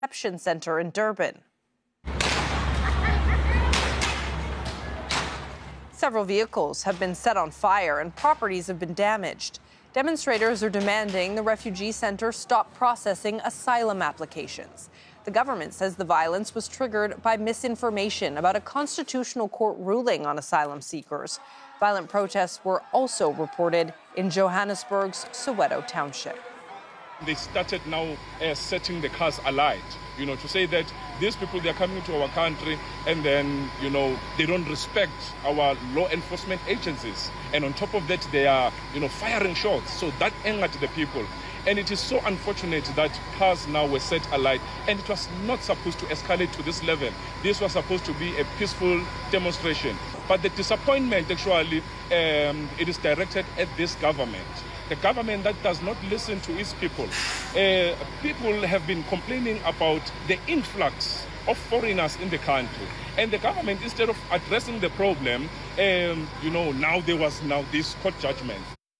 reception center in Durban. Several vehicles have been set on fire and properties have been damaged. Demonstrators are demanding the refugee center stop processing asylum applications. The government says the violence was triggered by misinformation about a constitutional court ruling on asylum seekers. Violent protests were also reported in Johannesburg's Soweto Township. They started now setting the cars alight, to say that these people, they're coming to our country and then, they don't respect our law enforcement agencies. And on top of that, they are, firing shots. So that angered the people. And it is so unfortunate that cars now were set alight. And it was not supposed to escalate to this level. This was supposed to be a peaceful demonstration. But the disappointment, actually, it is directed at this government. The government that does not listen to its people. People have been complaining about the influx of foreigners in the country. And the government, instead of addressing the problem, now there was this court judgment.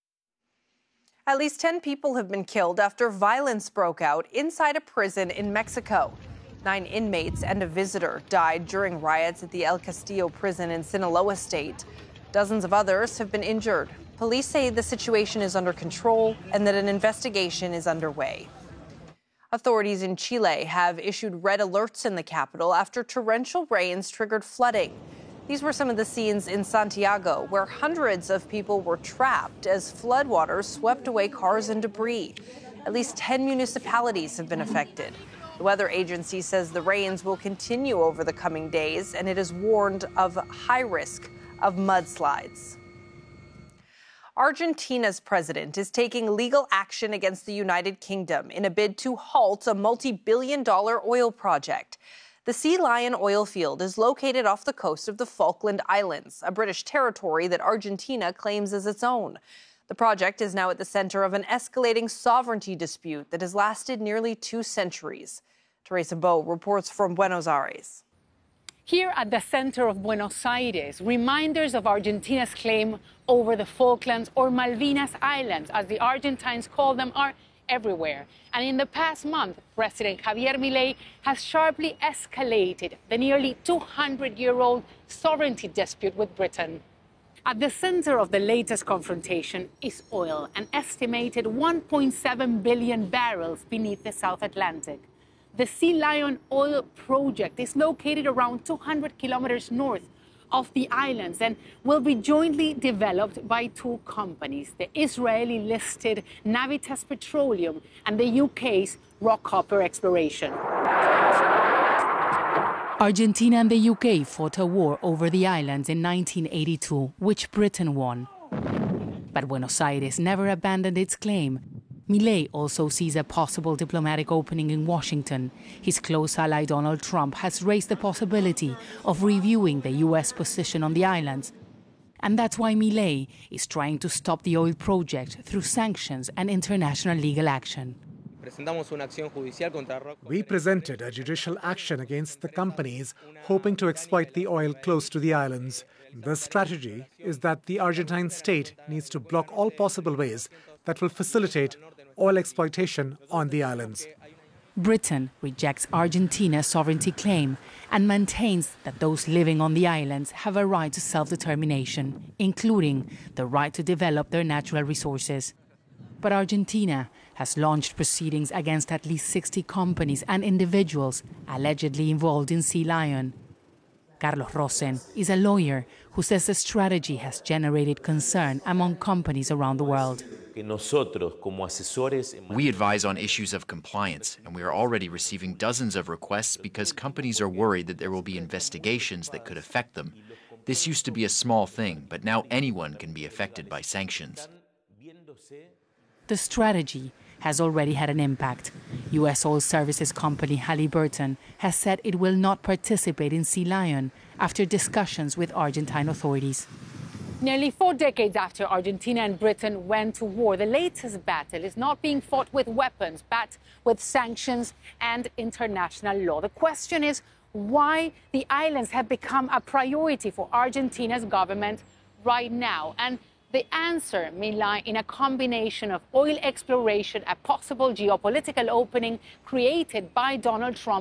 At least 10 people have been killed after violence broke out inside a prison in Mexico. 9 inmates and a visitor died during riots at the El Castillo prison in Sinaloa State. Dozens of others have been injured. Police say the situation is under control and that an investigation is underway. Authorities in Chile have issued red alerts in the capital after torrential rains triggered flooding. These were some of the scenes in Santiago, where hundreds of people were trapped as floodwaters swept away cars and debris. At least 10 municipalities have been affected. The weather agency says the rains will continue over the coming days, and it has warned of high risk of mudslides. Argentina's president is taking legal action against the United Kingdom in a bid to halt a multi-billion-dollar oil project. The Sea Lion oil field is located off the coast of the Falkland Islands, a British territory that Argentina claims as its own. The project is now at the center of an escalating sovereignty dispute that has lasted nearly 2 centuries. Teresa Bo reports from Buenos Aires. Here at the center of Buenos Aires, reminders of Argentina's claim over the Falklands or Malvinas Islands, as the Argentines call them, are everywhere. And in the past month, President Javier Milei has sharply escalated the nearly 200-year-old sovereignty dispute with Britain. At the center of the latest confrontation is oil, an estimated 1.7 billion barrels beneath the South Atlantic. The Sea Lion oil project is located around 200 kilometers north of the islands and will be jointly developed by 2 companies, the Israeli-listed Navitas Petroleum and the UK's Rockhopper Exploration. Argentina and the UK fought a war over the islands in 1982, which Britain won. But Buenos Aires never abandoned its claim. Milei also sees a possible diplomatic opening in Washington. His close ally Donald Trump has raised the possibility of reviewing the U.S. position on the islands. And that's why Milei is trying to stop the oil project through sanctions and international legal action. We presented a judicial action against the companies hoping to exploit the oil close to the islands. The strategy is that the Argentine state needs to block all possible ways that will facilitate oil exploitation on the islands. Britain rejects Argentina's sovereignty claim and maintains that those living on the islands have a right to self-determination, including the right to develop their natural resources. But Argentina has launched proceedings against at least 60 companies and individuals allegedly involved in Sea Lion. Carlos Rosen is a lawyer who says the strategy has generated concern among companies around the world. We advise on issues of compliance, and we are already receiving dozens of requests because companies are worried that there will be investigations that could affect them. This used to be a small thing, but now anyone can be affected by sanctions. The strategy has already had an impact. U.S. oil services company Halliburton has said it will not participate in Sea Lion after discussions with Argentine authorities. Nearly 4 decades after Argentina and Britain went to war, the latest battle is not being fought with weapons, but with sanctions and international law. The question is why the islands have become a priority for Argentina's government right now. And The answer may lie in a combination of oil exploration, a possible geopolitical opening created by Donald Trump,